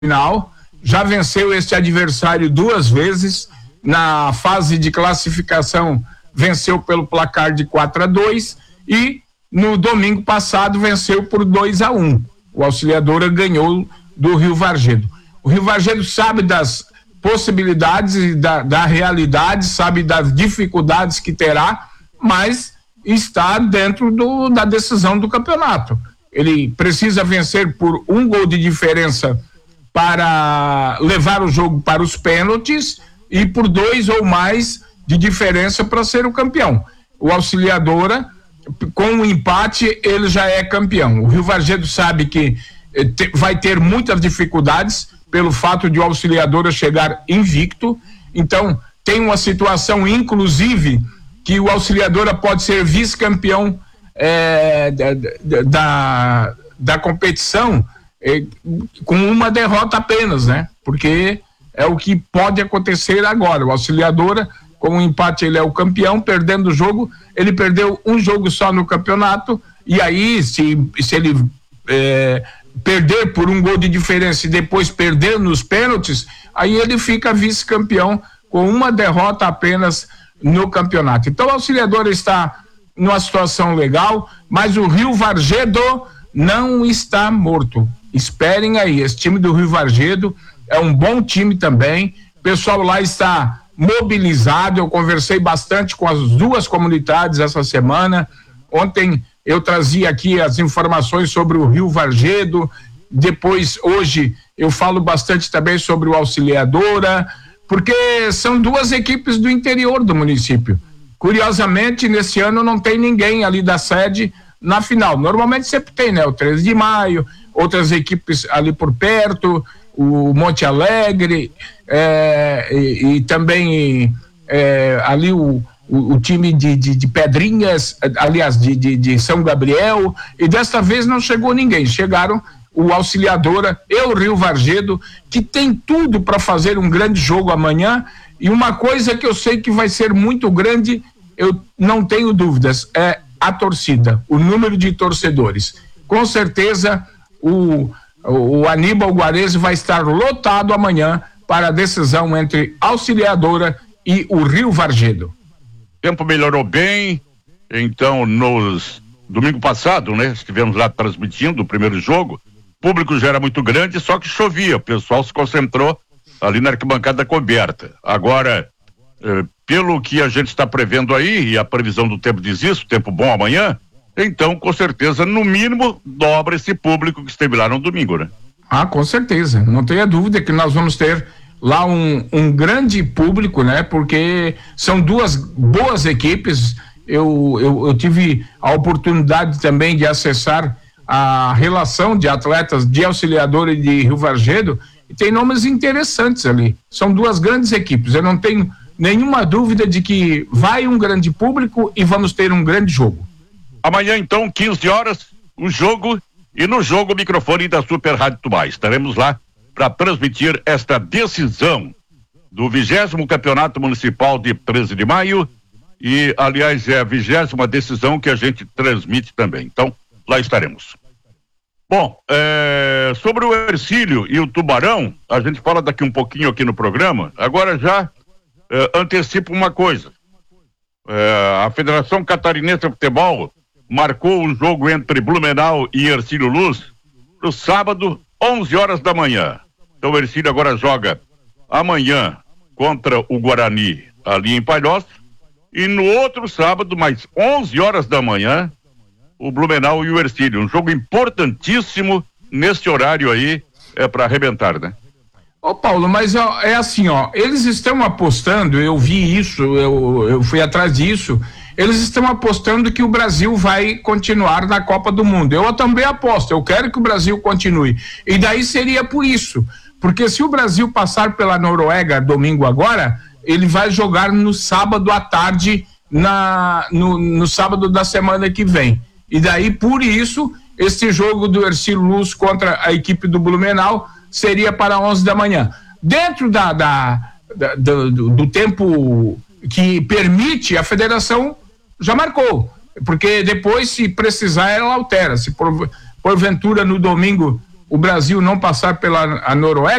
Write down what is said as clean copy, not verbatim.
final, já venceu este adversário 2 vezes, na fase de classificação venceu pelo placar de 4-2 e no domingo passado venceu por 2-1. O Auxiliadora ganhou do Rio Vargedo. O Rio Vargedo sabe das possibilidades e da realidade, sabe das dificuldades que terá, mas está dentro da decisão do campeonato. Ele precisa vencer por 1 gol de diferença para levar o jogo para os pênaltis e por 2 ou mais de diferença para ser o campeão. O Auxiliadora, com o empate, ele já é campeão. O Rio Vargedo sabe que vai ter muitas dificuldades pelo fato de o Auxiliadora chegar invicto, então tem uma situação, inclusive, que o Auxiliadora pode ser vice-campeão da competição com uma derrota apenas, né? Porque é o que pode acontecer agora. O Auxiliadora, com o empate, ele é o campeão, perdendo o jogo, ele perdeu um jogo só no campeonato, e aí, se ele perder por 1 gol de diferença e depois perder nos pênaltis, aí ele fica vice-campeão com uma derrota apenas no campeonato. Então, o Auxiliadora está numa situação legal, mas o Rio Vargedo não está morto. Esperem aí, esse time do Rio Vargedo é um bom time também, o pessoal lá está mobilizado. Eu conversei bastante com as 2 comunidades essa semana. Ontem eu trazia aqui as informações sobre o Rio Vargedo, depois hoje eu falo bastante também sobre o Auxiliadora, porque são 2 equipes do interior do município. Curiosamente, nesse ano não tem ninguém ali da sede na final. Normalmente sempre tem, né? O 13 de Maio, outras equipes ali por perto, o Monte Alegre, e também ali o time de Pedrinhas, aliás, de São Gabriel, e desta vez não chegou ninguém. Chegaram o Auxiliadora e o Rio Vargedo, que tem tudo para fazer um grande jogo amanhã, e uma coisa que eu sei que vai ser muito grande, eu não tenho dúvidas, é a torcida, o número de torcedores. Com certeza o Aníbal Guarese vai estar lotado amanhã para a decisão entre Auxiliadora e o Rio Vargedo. O tempo melhorou bem, então domingo passado, né, estivemos lá transmitindo o primeiro jogo, o público já era muito grande, só que chovia, o pessoal se concentrou ali na arquibancada coberta. Agora, pelo que a gente está prevendo aí, e a previsão do tempo diz isso, tempo bom amanhã, então, com certeza, no mínimo, dobra esse público que esteve lá no domingo, né? Ah, com certeza, não tenha dúvida que nós vamos ter lá um grande público, né? Porque são 2 boas equipes. Eu tive a oportunidade também de acessar a relação de atletas de Auxiliadora e de Rio Vargedo, e tem nomes interessantes ali. São 2 grandes equipes. Eu não tenho nenhuma dúvida de que vai um grande público e vamos ter um grande jogo. Amanhã, então, 15 horas, o jogo, e no jogo o microfone da Super Rádio Tubá. Estaremos lá para transmitir esta decisão do 20º Campeonato Municipal de 13 de Maio, e, aliás, é a 20ª decisão que a gente transmite também. Então, lá estaremos. Bom, sobre o Hercílio e o Tubarão, a gente fala daqui um pouquinho aqui no programa. Agora já antecipo uma coisa. A Federação Catarinense de Futebol marcou o jogo entre Blumenau e Hercílio Luz para o sábado, 11 horas da manhã. Então o Hercílio agora joga amanhã contra o Guarani ali em Palhoça, e no outro sábado, mais 11 horas da manhã, o Blumenau e o Hercílio. Um jogo importantíssimo nesse horário aí, para arrebentar, né? Ô Paulo, mas é assim, eles estão apostando, eu vi isso, eu fui atrás disso, eles estão apostando que o Brasil vai continuar na Copa do Mundo. Eu também aposto, eu quero que o Brasil continue, e daí seria por isso, porque se o Brasil passar pela Noruega domingo agora, ele vai jogar no sábado à tarde, no sábado da semana que vem, e daí por isso, esse jogo do Hercílio Luz contra a equipe do Blumenau seria para 11 da manhã. Dentro do tempo que permite, a federação já marcou, porque depois, se precisar, ela altera. Se porventura no domingo o Brasil não passar pela a Noruega,